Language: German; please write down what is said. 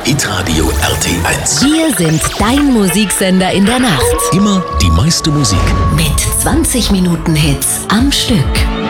Hitradio RT1. Wir sind dein Musiksender in der Nacht. Immer die meiste Musik. Mit 20 Minuten Hits am Stück.